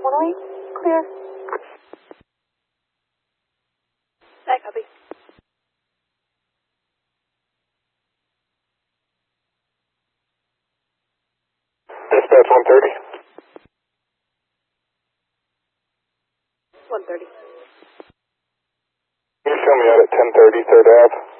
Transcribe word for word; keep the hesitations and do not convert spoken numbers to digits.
one oh eight, clear. I copy. Dispatch one thirty. one thirty. Can you show me out at ten thirty, third Ave?